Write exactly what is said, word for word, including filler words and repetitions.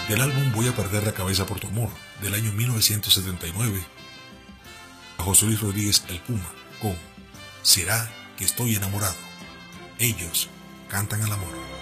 Del álbum Voy a perder la cabeza por tu amor, del año mil novecientos setenta y nueve, a José Luis Rodríguez El Puma con Será que estoy enamorado. Ellos cantan al amor.